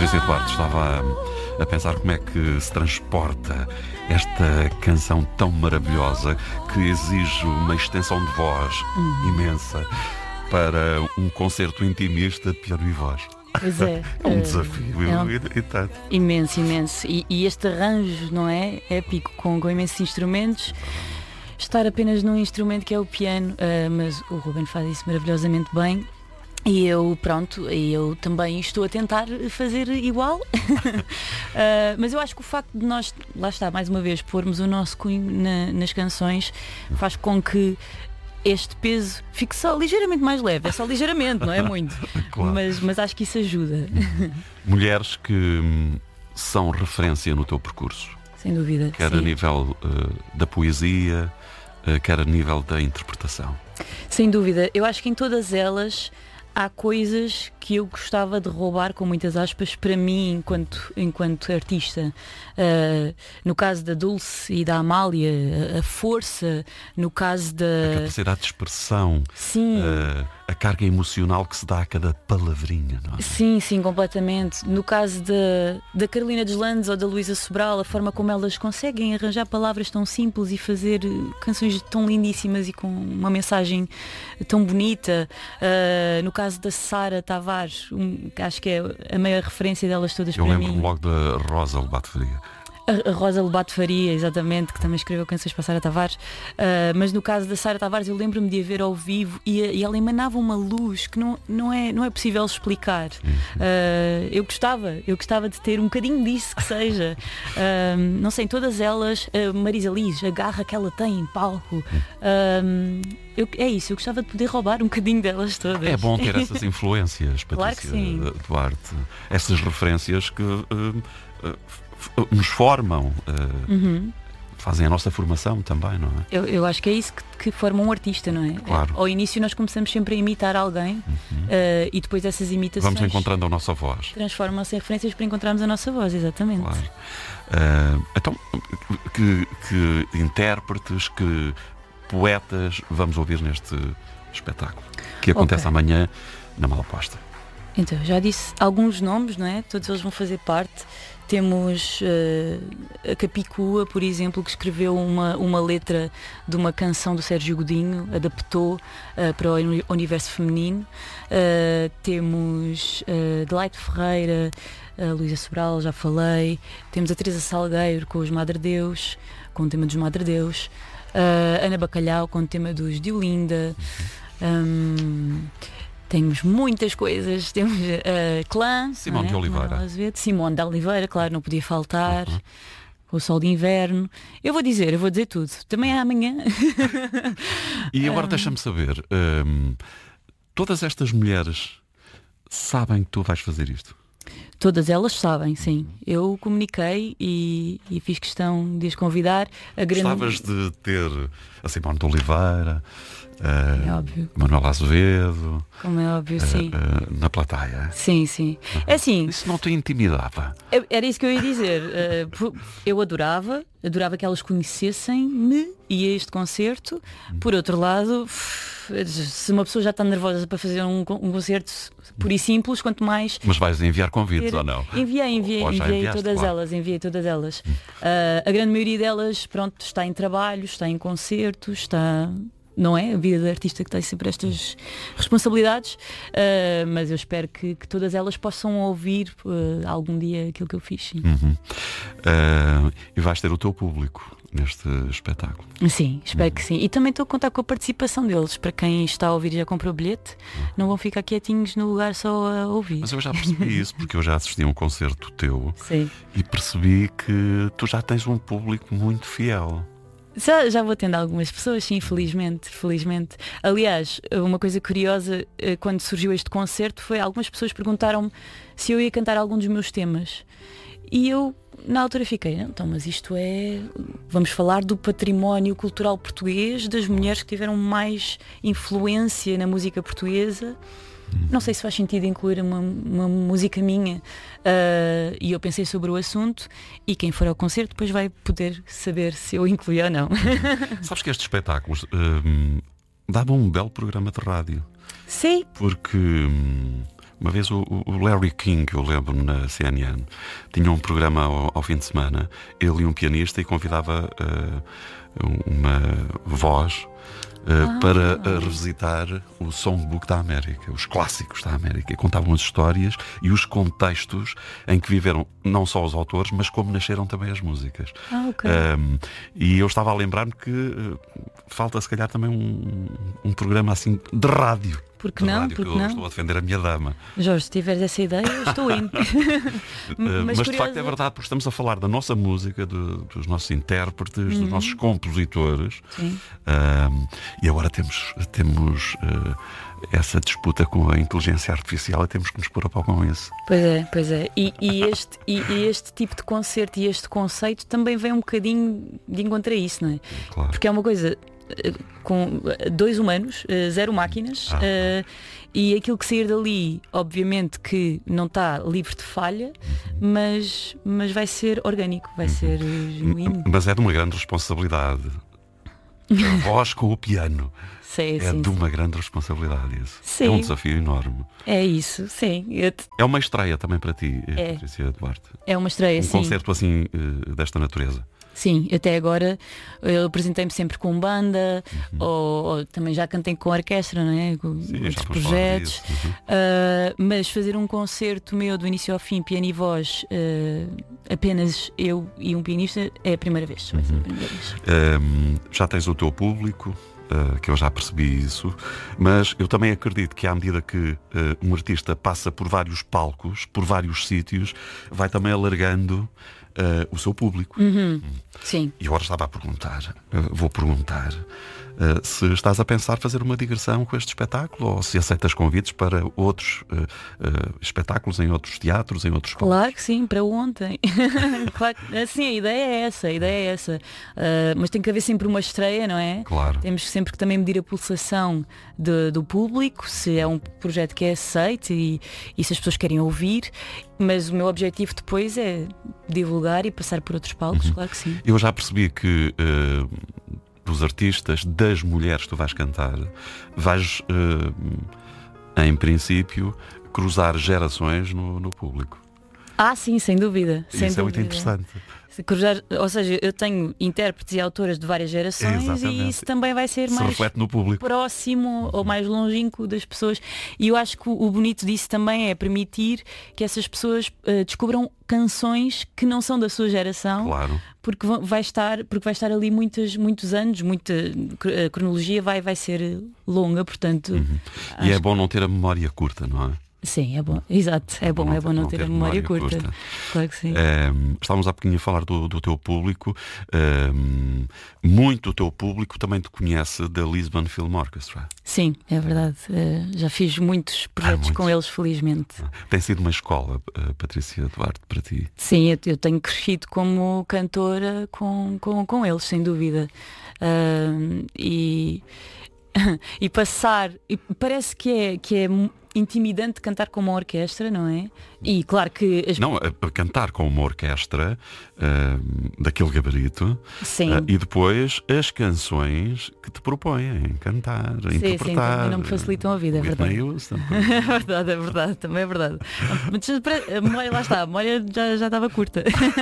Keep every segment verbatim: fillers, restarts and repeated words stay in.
Patrícia Duarte, estava a, a pensar como é que se transporta esta canção tão maravilhosa que exige uma extensão de voz uhum. imensa para um concerto intimista de piano e voz. Pois é. É um desafio é um... e, e tanto. Imenso, imenso. E, e este arranjo, não é? Épico, com, com imensos instrumentos. Estar apenas num instrumento que é o piano, uh, mas o Ruben faz isso maravilhosamente bem. E eu, pronto, eu também estou a tentar fazer igual. uh, mas eu acho que o facto de nós, lá está, mais uma vez, pormos o nosso cunho na, nas canções faz com que este peso fique só ligeiramente mais leve. É só ligeiramente, não é muito. Claro. mas, mas acho que isso ajuda. Mulheres que hum, são referência no teu percurso. Sem dúvida. Quer sim. a nível uh, da poesia, uh, quer a nível da interpretação. Sem dúvida. Eu acho que em todas elas há coisas que eu gostava de roubar, com muitas aspas, para mim enquanto, enquanto artista. Uh, no caso da Dulce e da Amália, a, a força, no caso da... A capacidade de expressão. Sim. Uh, a carga emocional que se dá a cada palavrinha, não é? Sim, sim, completamente. No caso da, da Carolina Deslandes ou da Luísa Sobral, a forma como elas conseguem arranjar palavras tão simples e fazer canções tão lindíssimas e com uma mensagem tão bonita. Uh, no caso da Sara Tavares, um, acho que é a maior referência delas todas Eu para mim. lembro-me logo da Rosa Lobato Faria. A, a Rosa Lobato Faria, exatamente, que também escreveu canções para Sara Tavares. Uh, mas no caso da Sara Tavares, eu lembro-me de a ver ao vivo e, e ela emanava uma luz que não, não, é, não é possível explicar. Uh, eu gostava, eu gostava de ter um bocadinho disso que seja. Uh, não sei, em todas elas, a Marisa Liz, a garra que ela tem em palco. Uh, Eu, é isso, eu gostava de poder roubar um bocadinho delas todas. É bom ter essas influências, Patrícia Claro que sim. Duarte. Essas referências que uh, uh, nos formam, uh, uhum. fazem a nossa formação também, não é? Eu, eu acho que é isso que, que forma um artista, não é? Claro. Ao início nós começamos sempre a imitar alguém uhum. uh, e depois essas imitações... Vamos encontrando a nossa voz. Transformam-se em referências para encontrarmos a nossa voz, exatamente. Claro. Uh, então, que, que intérpretes, que poetas vamos ouvir neste espetáculo que acontece okay. amanhã na Malaposta? Então, já disse alguns nomes, não é? Todos eles vão fazer parte. Temos uh, a Capicua, por exemplo, que escreveu uma, uma letra de uma canção do Sérgio Godinho, adaptou uh, para o universo feminino. Uh, temos uh, Delight Ferreira, a Luísa Sobral, já falei. Temos a Teresa Salgueiro com os Madre Deus, com o tema dos Madre Deus. Uh, Ana Bacalhau com o tema dos Diolinda. Um, temos muitas coisas. Temos uh, Clã, Simone é? de Oliveira. Simone de Oliveira, claro, não podia faltar. Uhum. O Sol de Inverno. Eu vou dizer, eu vou dizer tudo. Também é amanhã. E agora deixa-me saber, um, todas estas mulheres sabem que tu vais fazer isto? Todas elas sabem, sim. Eu comuniquei e, e fiz questão de as convidar. A grande... Gostavas de ter a Simone de Oliveira, é uh, óbvio. Manuel Azevedo, como é óbvio, uh, sim. Uh, na plateia? Sim, sim. É assim, isso não te intimidava? Era isso que eu ia dizer. Uh, eu adorava, adorava que elas conhecessem-me e a este concerto. Por outro lado, se uma pessoa já está nervosa para fazer um, um concerto puro e simples, quanto mais... Mas vais enviar convites ter... ou não? Enviei, enviei, ou enviei enviaste, todas claro. elas, enviei todas elas. Uh, a grande maioria delas, pronto, está em trabalho, está em concertos, está... Não é? A vida de artista que tem sempre estas responsabilidades, uh, mas eu espero que, que todas elas possam ouvir uh, algum dia aquilo que eu fiz. Sim. Uhum. Uh, e vais ter o teu público neste espetáculo? Sim, espero uhum. que sim. E também estou a contar com a participação deles. Para quem está a ouvir e já comprou o bilhete, uhum. não vão ficar quietinhos no lugar só a ouvir. Mas eu já percebi isso, porque eu já assisti a um concerto teu sim. e percebi que tu já tens um público muito fiel. Já, já vou tendo algumas pessoas, sim, felizmente, felizmente. Aliás, uma coisa curiosa, quando surgiu este concerto, foi algumas pessoas perguntaram-me se eu ia cantar algum dos meus temas. E eu, na altura, fiquei, não, então, mas isto é... Vamos falar do património cultural português, das mulheres que tiveram mais influência na música portuguesa. Não sei se faz sentido incluir uma, uma música minha. Uh, e eu pensei sobre o assunto e quem for ao concerto depois vai poder saber se eu incluí ou não. Sabes que estes espetáculos um, davam um belo programa de rádio. Sim. Porque um, Uma vez o, o Larry King, eu lembro na C N N, tinha um programa ao, ao fim de semana, ele e um pianista, e convidava uh, uma voz Uh, ah. para uh, revisitar o songbook da América, os clássicos da América, e contavam as histórias e os contextos em que viveram não só os autores, mas como nasceram também as músicas. Ah, okay. um, e eu estava a lembrar-me que uh, falta se calhar também um, um programa assim de rádio. Porque não? Rádio, Porque que eu não? estou a defender a minha dama. Jorge, se tiveres essa ideia, eu estou indo. mas mas de curiosa... facto é verdade, porque estamos a falar da nossa música, de, dos nossos intérpretes, uhum. dos nossos compositores. Sim. Um, e agora temos, temos uh, essa disputa com a inteligência artificial e temos que nos pôr a pau com isso. Pois é, pois é. E, e, este, e, e este tipo de concerto e este conceito também vem um bocadinho de encontro a isso, não é? Claro. Porque é uma coisa com dois humanos, zero máquinas, ah. uh, e aquilo que sair dali, obviamente que não está livre de falha, uhum. mas, mas vai ser orgânico, vai uhum. ser genuíno. Mas é de uma grande responsabilidade. A voz com o piano. Sim, é sim, de uma sim. grande responsabilidade isso. Sim. É um desafio enorme. É isso, sim. Eu te... É uma estreia também para ti, é. Patrícia Duarte. É uma estreia, um sim. Um concerto assim desta natureza. Sim, até agora eu apresentei-me sempre com banda, uhum. ou, ou também já cantei com orquestra, não é? Com Sim, outros projetos. Uhum. Uh, mas fazer um concerto meu do início ao fim, piano e voz, uh, apenas eu e um pianista, é a primeira vez. Vai ser a primeira vez. Um, já tens o teu público, uh, que eu já percebi isso, mas eu também acredito que à medida que uh, um artista passa por vários palcos, por vários sítios, vai também alargando Uh, o seu público. Uhum. Sim. E agora estava a perguntar, uh, vou perguntar uh, se estás a pensar fazer uma digressão com este espetáculo ou se aceitas convites para outros uh, uh, espetáculos em outros teatros, em outros palcos. Claro que sim, para ontem. Claro, assim, a ideia é essa, a ideia é essa. Uh, mas tem que haver sempre uma estreia, não é? Claro. Temos sempre que também medir a pulsação de, do público, se é um projeto que é aceito e, e se as pessoas querem ouvir. Mas o meu objetivo depois é divulgar e passar por outros palcos, uhum. Claro que sim. Eu já percebi que uh, dos artistas, das mulheres que tu vais cantar, vais, uh, em princípio, cruzar gerações no, no público. Ah, sim, sem dúvida. Sem Isso dúvida. é muito interessante. Cruzar, ou seja, eu tenho intérpretes e autoras de várias gerações. Exatamente. E isso também vai ser se mais reflete no público. Próximo ou mais longínquo das pessoas. E eu acho que o bonito disso também é permitir que essas pessoas uh, descubram canções que não são da sua geração. Claro. Porque vai estar, porque vai estar ali muitos, muitos anos, muita a cronologia vai, vai ser longa, portanto. Uhum. E é bom não ter a memória curta, não é? Sim, é bom, exato, é bom, é bom não ter a memória curta. curta. Claro que sim. Um, estávamos há pouquinho a falar do, do teu público. Um, muito do teu público também te conhece da Lisbon Film Orchestra. Sim, é verdade. Uh, já fiz muitos projetos ah, muitos. com eles, felizmente. Tem sido uma escola, uh, Patrícia Duarte, para ti? Sim, eu, eu tenho crescido como cantora com, com, com eles, sem dúvida. Uh, e, e passar, e parece que é, que é intimidante cantar com uma orquestra, não é? E claro que... As... Não, a, a cantar com uma orquestra uh, daquele gabarito. Sim. Uh, e depois as canções que te propõem cantar, sim, interpretar. Sim, também não me facilitam a vida, é verdade. É verdade, é verdade, também é verdade. A memória, lá está, a memória já, já estava curta.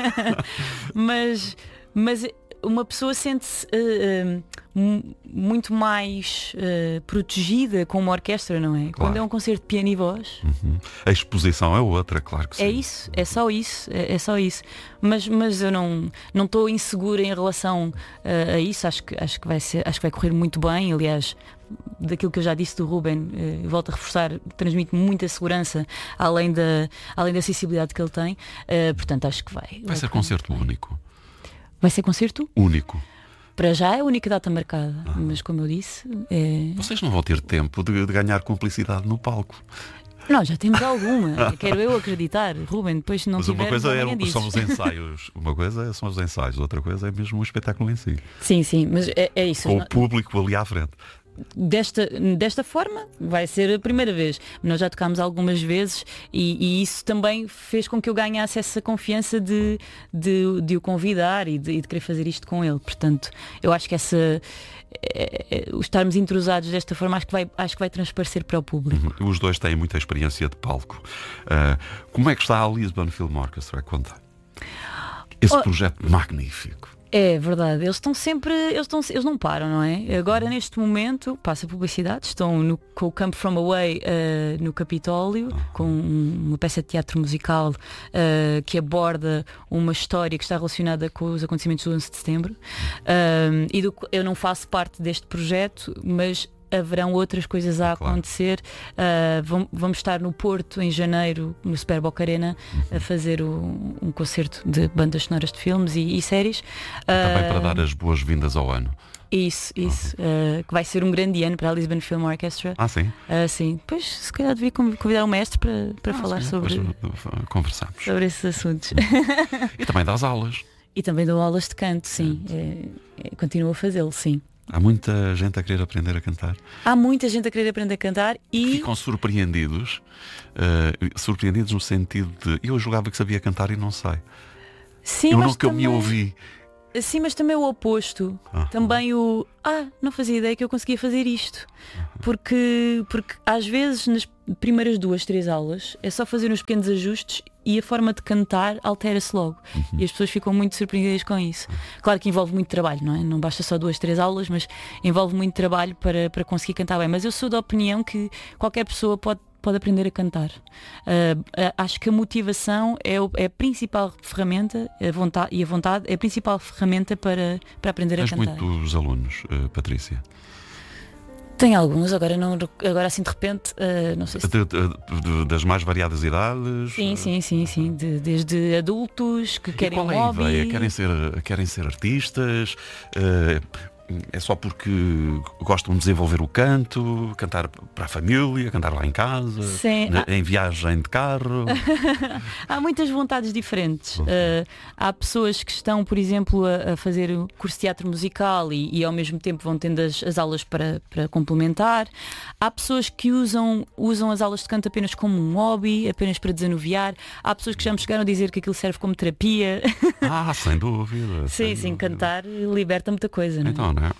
mas... mas uma pessoa sente-se uh, uh, muito mais uh, protegida com uma orquestra, não é? Claro. Quando é um concerto de piano e voz. Uhum. A exposição é outra, claro que sim. É isso, é só isso, é, é só isso. Mas, mas eu não não estou insegura em relação uh, a isso. Acho que acho que vai ser, acho que vai correr muito bem. Aliás, daquilo que eu já disse do Ruben, uh, volto a reforçar, transmite muita segurança, além da além da sensibilidade que ele tem. Uh, portanto, acho que vai. Vai, vai ser concerto bem. único. Vai ser concerto? Único. Para já é a única data marcada, ah. mas como eu disse... É... Vocês não vão ter tempo de, de ganhar cumplicidade no palco. Não, já temos alguma, quero eu acreditar. Ruben, depois se não mas tiver... Mas uma coisa é, são os ensaios, uma coisa são os ensaios, outra coisa é mesmo o espetáculo em si. Sim, sim, mas é, é isso. Com o público ali à frente. desta, desta forma vai ser a primeira vez. Nós já tocámos algumas vezes e, e isso também fez com que eu ganhasse essa confiança de, de, de o convidar e de, e de querer fazer isto com ele. Portanto, eu acho que essa é, é, estarmos intrusados desta forma acho que vai, acho que vai transparecer para o público. Uhum. Os dois têm muita experiência de palco. Uh, como é que está a Lisbon Film Orchestra? Conta. Esse oh. projeto magnífico. É verdade, eles estão sempre, eles, estão, eles não param, não é? Agora neste momento, passa publicidade, estão no, com o Come From Away uh, no Capitólio, uhum. com uma peça de teatro musical uh, que aborda uma história que está relacionada com os acontecimentos do onze de setembro. Uh, e do, eu não faço parte deste projeto, mas haverão outras coisas a acontecer. Claro. Uh, vamos estar no Porto em janeiro, no Super Boca Arena, a fazer o, um concerto de bandas sonoras de filmes e, e séries. Também uh, para dar as boas-vindas ao ano. Isso, isso. Uhum. Uh, que vai ser um grande ano para a Lisbon Film Orchestra. Ah, sim? Uh, sim. Pois, se calhar devia convidar o mestre para, para ah, falar sim, sobre, conversamos. sobre esses assuntos. E também das aulas. E também dou aulas de canto, sim. É, é, continuo a fazê-lo, sim. Há muita gente a querer aprender a cantar. Há muita gente a querer aprender a cantar e... Ficam surpreendidos. Uh, surpreendidos no sentido de... Eu julgava que sabia cantar e não sei. Sim, eu mas nunca também... me ouvi. Sim, mas também o oposto. Ah, também o... Ah, não fazia ideia que eu conseguia fazer isto. Porque, porque às vezes nas primeiras duas, três aulas é só fazer uns pequenos ajustes e a forma de cantar altera-se logo. Uhum. E as pessoas ficam muito surpreendidas com isso. Claro que envolve muito trabalho, não é? Não basta só duas, três aulas, mas envolve muito trabalho para, para conseguir cantar bem. Mas eu sou da opinião que qualquer pessoa pode pode aprender a cantar. Uh, uh, acho que a motivação é, o, é a principal ferramenta, a vontade, e a vontade é a principal ferramenta para, para aprender Tens a cantar. muitos alunos, uh, Patrícia? Tem alguns, agora, não, agora assim de repente, uh, não sei se... de, de, de, das mais variadas idades? Sim, sim, sim, sim. De, desde adultos que querem um hobby. Qual é a ideia? Querem ser, querem ser artistas? Uh, É só porque gostam de desenvolver o canto, cantar para a família, cantar lá em casa, Sim. em viagem de carro? Há muitas vontades diferentes. Uhum. Uh, há pessoas que estão, por exemplo, a, a fazer o curso de teatro musical e, e ao mesmo tempo vão tendo as, as aulas para, para complementar. Há pessoas que usam, usam as aulas de canto apenas como um hobby, apenas para desanuviar. Há pessoas que já me chegaram a dizer que aquilo serve como terapia. Ah, sem dúvida. Sim, sem sim, dúvida. Cantar liberta muita coisa, não é? Então, não é?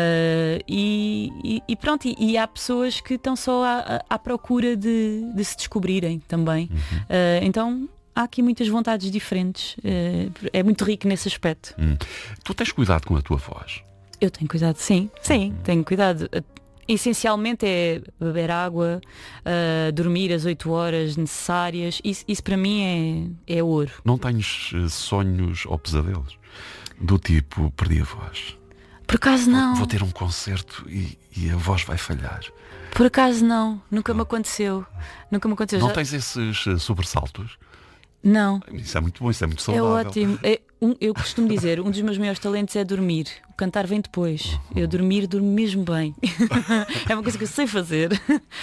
Uh, e, e, e pronto, e, e há pessoas que estão só à, à procura de, de se descobrirem também. Uhum. Uh, então há aqui muitas vontades diferentes. Uh, é muito rico nesse aspecto. Hum. Tu tens cuidado com a tua voz? Eu tenho cuidado, sim, sim, uhum. tenho cuidado. Essencialmente é beber água, uh, dormir as oito horas necessárias. Isso, isso para mim é, é ouro. Não tens sonhos ou pesadelos? Do tipo, perdi a voz. Por acaso não. Vou, vou ter um concerto e, e a voz vai falhar. Por acaso não. Nunca não. me aconteceu. Nunca me aconteceu. Não Já... tens esses uh, sobressaltos? Não. Isso é muito bom, isso é muito saudável. É ótimo. É, um, eu costumo dizer, um dos meus maiores talentos é dormir. O cantar vem depois. Eu dormir, durmo mesmo bem. É uma coisa que eu sei fazer.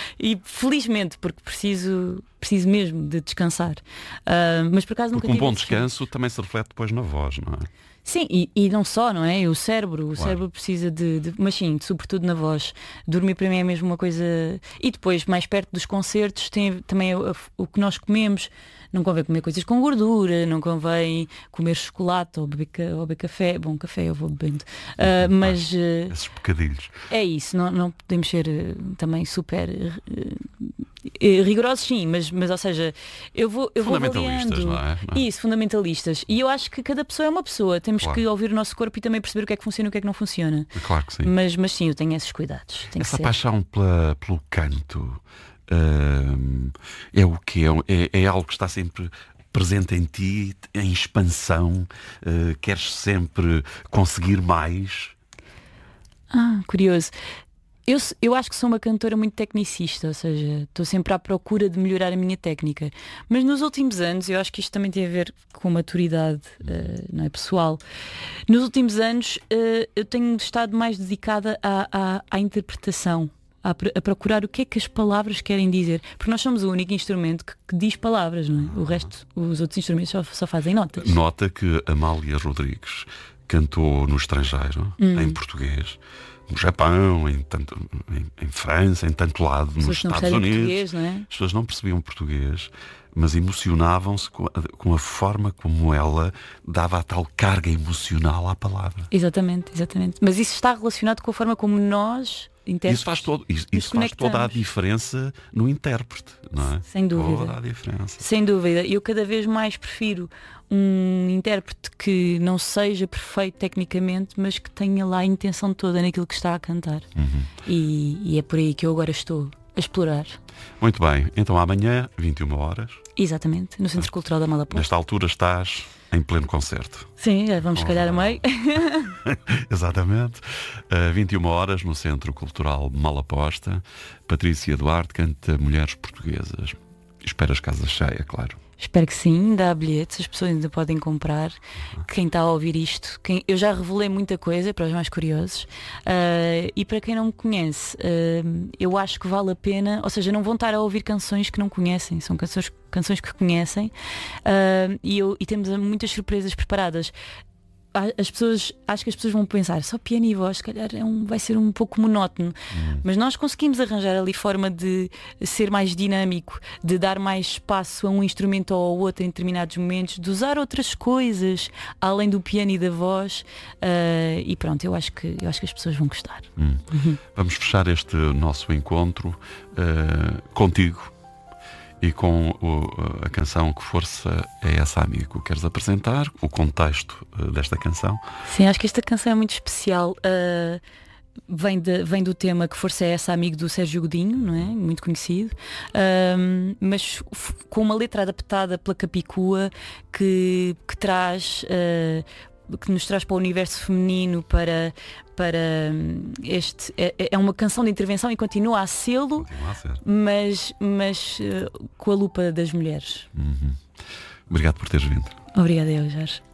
E felizmente, porque preciso, preciso mesmo de descansar. Uh, mas por acaso nunca porque um tive bom descanso filme. Também se reflete depois na voz, não é? Sim, e, e não só, não é? O cérebro, o claro. cérebro precisa de, de... Mas sim, sobretudo na voz. Dormir para mim é mesmo uma coisa... E depois, mais perto dos concertos, tem também o, o que nós comemos. Não convém comer coisas com gordura, não convém comer chocolate ou beber, ou beber café. Bom, café eu vou bebendo. Uh, mas... Uh, esses bocadilhos. É isso, não, não podemos ser uh, também super... Uh, rigorosos sim, mas, mas ou seja, eu vou, eu vou fundamentalistas, não é? Não é? Isso, fundamentalistas. E eu acho que cada pessoa é uma pessoa. Temos claro. que ouvir o nosso corpo e também perceber o que é que funciona e o que é que não funciona. Claro que sim. Mas, mas sim, eu tenho esses cuidados. Tem Essa que ser. paixão pela, pelo canto uh, é o que é, é algo que está sempre presente em ti, em expansão. Uh, queres sempre conseguir mais? Ah, curioso. Eu, eu acho que sou uma cantora muito tecnicista, ou seja, estou sempre à procura de melhorar a minha técnica. Mas nos últimos anos, eu acho que isto também tem a ver com maturidade, uh, não é, pessoal. Nos últimos anos, uh, eu tenho estado mais dedicada à, à, à interpretação, a, a procurar o que é que as palavras querem dizer. Porque nós somos o único instrumento que, que diz palavras, não é? O resto, os outros instrumentos só, só fazem notas. Nota que Amália Rodrigues cantou no estrangeiro, hum. em português, no Japão, em, tanto, em, em França, em tanto lado, nos Estados Unidos. Não é? As pessoas não percebiam português, mas emocionavam-se com a, com a forma como ela dava a tal carga emocional à palavra. Exatamente, exatamente. Mas isso está relacionado com a forma como nós... Isso faz, todo, isso, isso faz toda a diferença no intérprete, não é? Sem dúvida. Toda a diferença. Sem dúvida. Eu cada vez mais prefiro um intérprete que não seja perfeito tecnicamente, mas que tenha lá a intenção toda naquilo que está a cantar. Uhum. E, e é por aí que eu agora estou a explorar. Muito bem. Então amanhã, vinte e uma horas. Exatamente, no Centro Cultural da Malaposta. Nesta altura estás em pleno concerto. Sim, já vamos se calhar a meio. Exatamente. Uh, vinte e uma horas no Centro Cultural Malaposta. Patrícia Duarte canta Mulheres Portuguesas. Esperas casa cheia, claro. Espero que sim, ainda há bilhetes, as pessoas ainda podem comprar. Quem está a ouvir isto, quem... eu já revelei muita coisa para os mais curiosos, uh, e para quem não me conhece, uh, eu acho que vale a pena, ou seja, não vão estar a ouvir canções que não conhecem, são canções, canções que conhecem, uh, e, eu, e temos muitas surpresas preparadas. As pessoas, acho que as pessoas vão pensar só piano e voz, se calhar é um, vai ser um pouco monótono, hum. mas nós conseguimos arranjar ali forma de ser mais dinâmico, de dar mais espaço a um instrumento ou ao outro em determinados momentos, de usar outras coisas além do piano e da voz, uh, e pronto, eu acho que, eu acho que as pessoas vão gostar. Hum. Uhum. Vamos fechar este nosso encontro uh, contigo e com o, a canção Que Força é Essa, Amigo? Queres apresentar o contexto uh, desta canção? Sim, acho que esta canção é muito especial. Uh, vem, de, vem do tema Que Força é Essa, Amigo, do Sérgio Godinho, não é? Muito conhecido. Uh, mas f- com uma letra adaptada pela Capicua que, que traz... Uh, que nos traz para o universo feminino, para, para este é, é uma canção de intervenção e continua a sê-lo, continua a ser. mas, mas uh, com a lupa das mulheres. Uhum. Obrigado por teres vindo. Obrigada eu, Jorge.